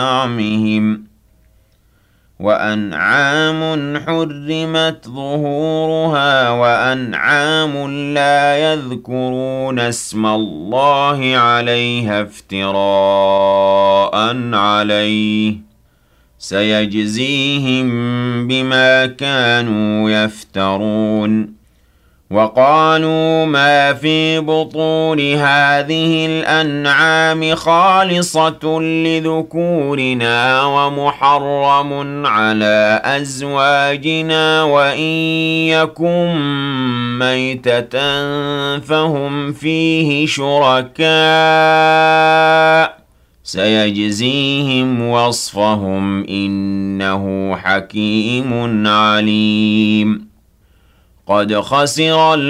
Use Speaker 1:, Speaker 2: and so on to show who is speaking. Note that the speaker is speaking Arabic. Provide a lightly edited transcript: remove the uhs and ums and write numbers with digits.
Speaker 1: بأنعامهم وأنعام حرمت ظهورها وأنعام لا يذكرون اسم الله عليها افتراء عليه سيجزيهم بما كانوا يفترون وقالوا ما في بطون هذه الأنعام خالصة لذكورنا ومحرم على أزواجنا وإن يكن ميتة فهم فيه شركاء سيجزيهم وصفهم إنه حكيم عليم قد خسر